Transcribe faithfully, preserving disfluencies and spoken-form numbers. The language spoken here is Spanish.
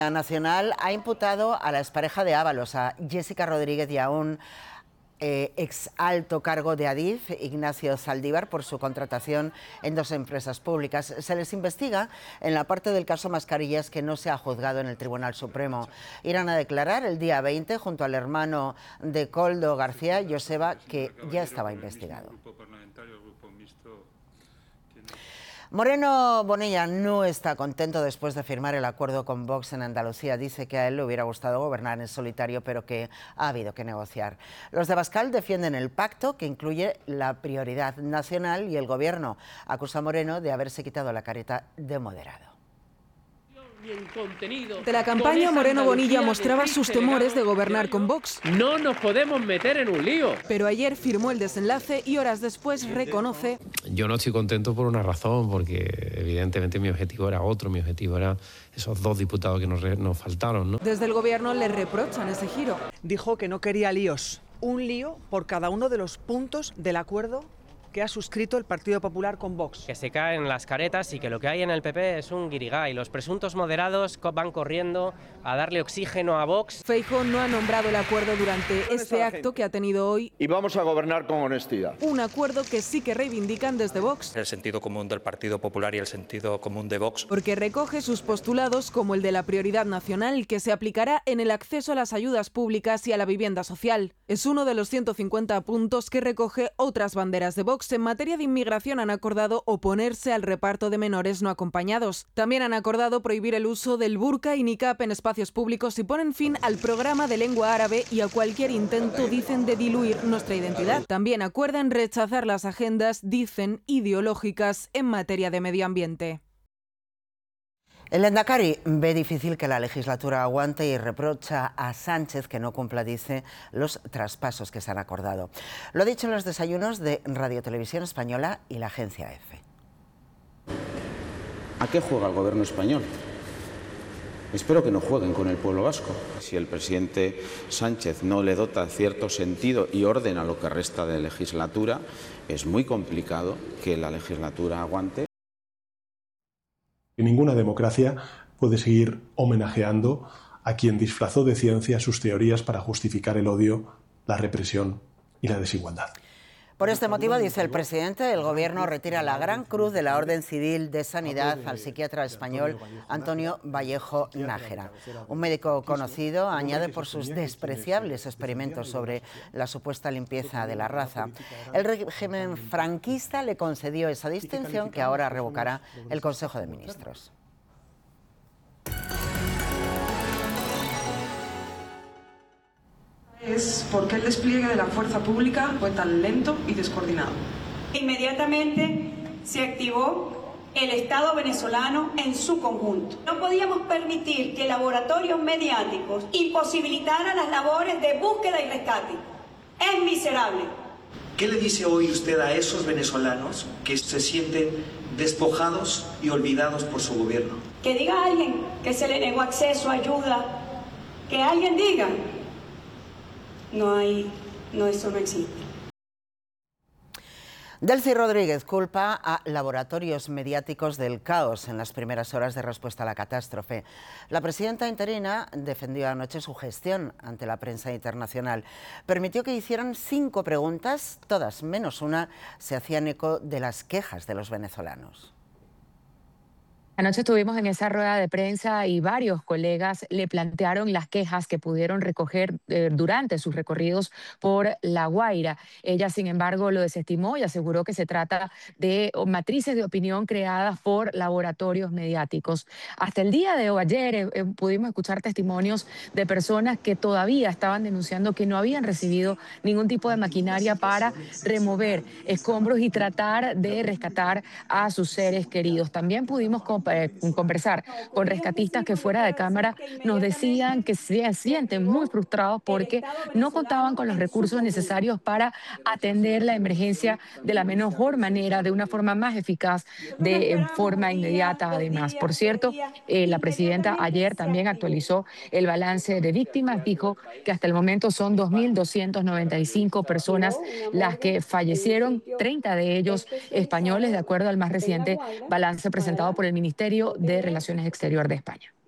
La Nacional ha imputado a la expareja de Ábalos, a Jessica Rodríguez y a un eh, ex alto cargo de Adif, Ignacio Zaldívar, por su contratación en dos empresas públicas. Se les investiga en la parte del caso Mascarillas que no se ha juzgado en el Tribunal Supremo. Irán a declarar el día veinte junto al hermano de Koldo García, Joseba, que ya estaba investigado. Moreno Bonilla no está contento después de firmar el acuerdo con Vox en Andalucía. Dice que a él le hubiera gustado gobernar en solitario, pero que ha habido que negociar. Los de Abascal defienden el pacto, que incluye la prioridad nacional, y el Gobierno acusa a Moreno de haberse quitado la careta de moderado. De la campaña, Moreno Bonilla mostraba sus temores de gobernar con Vox. No nos podemos meter en un lío. Pero ayer firmó el desenlace y horas después reconoce: yo no estoy contento por una razón, porque evidentemente mi objetivo era otro, mi objetivo era esos dos diputados que nos, nos faltaron, ¿no? Desde el Gobierno le reprochan ese giro. Dijo que no quería líos, un lío por cada uno de los puntos del acuerdo que ha suscrito el Partido Popular con Vox. Que se caen las caretas y que lo que hay en el P P es un guirigay. Los presuntos moderados van corriendo a darle oxígeno a Vox. Feijóo no ha nombrado el acuerdo durante este acto que ha tenido hoy. Y vamos a gobernar con honestidad. Un acuerdo que sí que reivindican desde Vox. El sentido común del Partido Popular y el sentido común de Vox. Porque recoge sus postulados como el de la prioridad nacional, que se aplicará en el acceso a las ayudas públicas y a la vivienda social. Es uno de los ciento cincuenta puntos que recoge otras banderas de Vox. En materia de inmigración han acordado oponerse al reparto de menores no acompañados. También han acordado prohibir el uso del burka y niqab en espacios públicos y ponen fin al programa de lengua árabe y a cualquier intento, dicen, de diluir nuestra identidad. También acuerdan rechazar las agendas, dicen, ideológicas en materia de medio ambiente. El Lehendakari ve difícil que la legislatura aguante y reprocha a Sánchez que no cumpla, dice, los traspasos que se han acordado. Lo ha dicho en los desayunos de Radio Televisión Española y la agencia EFE. ¿A qué juega el gobierno español? Espero que no jueguen con el pueblo vasco. Si el presidente Sánchez no le dota cierto sentido y orden a lo que resta de legislatura, es muy complicado que la legislatura aguante. Ninguna democracia puede seguir homenajeando a quien disfrazó de ciencia sus teorías para justificar el odio, la represión y la desigualdad. Por este motivo, dice el presidente, el Gobierno retira la Gran Cruz de la Orden Civil de Sanidad al psiquiatra español Antonio Vallejo Nájera. Un médico conocido añade por sus despreciables experimentos sobre la supuesta limpieza de la raza. El régimen franquista le concedió esa distinción que ahora revocará el Consejo de Ministros. Es por qué el despliegue de la fuerza pública fue tan lento y descoordinado. Inmediatamente se activó el Estado venezolano en su conjunto. No podíamos permitir que laboratorios mediáticos imposibilitaran las labores de búsqueda y rescate. Es miserable. ¿Qué le dice hoy usted a esos venezolanos que se sienten despojados y olvidados por su gobierno? Que diga alguien que se le negó acceso a ayuda, que alguien diga. No hay, no, eso no existe. Delcy Rodríguez culpa a laboratorios mediáticos del caos en las primeras horas de respuesta a la catástrofe. La presidenta interina defendió anoche su gestión ante la prensa internacional. Permitió que hicieran cinco preguntas, todas menos una se hacían eco de las quejas de los venezolanos. Anoche estuvimos en esa rueda de prensa y varios colegas le plantearon las quejas que pudieron recoger eh, durante sus recorridos por La Guaira. Ella, sin embargo, lo desestimó y aseguró que se trata de matrices de opinión creadas por laboratorios mediáticos. Hasta el día de hoy, ayer, eh, eh, pudimos escuchar testimonios de personas que todavía estaban denunciando que no habían recibido ningún tipo de maquinaria para remover escombros y tratar de rescatar a sus seres queridos. También pudimos conversar con rescatistas que fuera de cámara nos decían que se sienten muy frustrados porque no contaban con los recursos necesarios para atender la emergencia de la mejor manera, de una forma más eficaz, de forma inmediata además. Por cierto, eh, la presidenta ayer también actualizó el balance de víctimas, dijo que hasta el momento son dos mil doscientas noventa y cinco personas las que fallecieron, treinta de ellos españoles, de acuerdo al más reciente balance presentado por el Ministerio de Relaciones Exteriores de España.